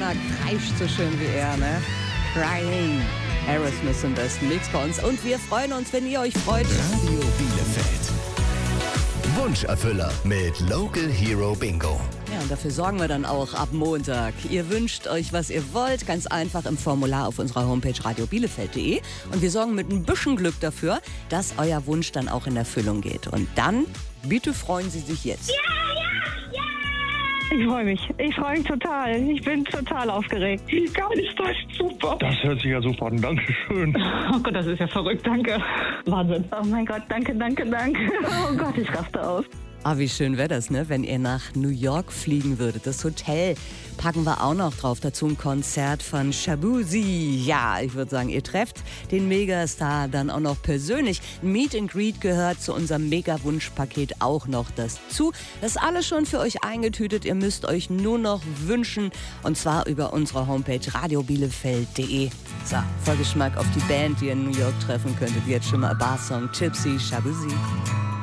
Keiner kreischt so schön wie er, ne? Crying. Aerosmith im besten Mix bei uns. Und wir freuen uns, wenn ihr euch freut. Radio Bielefeld. Wunscherfüller mit Local Hero Bingo. Ja, und dafür sorgen wir dann auch ab Montag. Ihr wünscht euch, was ihr wollt, ganz einfach im Formular auf unserer Homepage radiobielefeld.de. Und wir sorgen mit ein bisschen Glück dafür, dass euer Wunsch dann auch in Erfüllung geht. Und dann, bitte freuen Sie sich jetzt. Ich freue mich. Ich freue mich total. Ich bin total aufgeregt. Wie geil ist das? Super. Das hört sich ja super an. Dankeschön. Oh Gott, das ist ja verrückt. Danke. Wahnsinn. Oh mein Gott, danke. Oh Gott, ich raste aus. Ah, wie schön wäre das, ne, wenn ihr nach New York fliegen würdet. Das Hotel packen wir auch noch drauf. Dazu ein Konzert von Shaboozey. Ja, ich würde sagen, ihr trefft den Megastar dann auch noch persönlich. Meet and Greet gehört zu unserem Mega-Wunsch-Paket auch noch dazu. Das ist alles schon für euch eingetütet. Ihr müsst euch nur noch wünschen. Und zwar über unsere Homepage radiobielefeld.de. So, Vorgeschmack auf die Band, die ihr in New York treffen könntet. Jetzt schon mal Barsong Gypsy Shaboozey.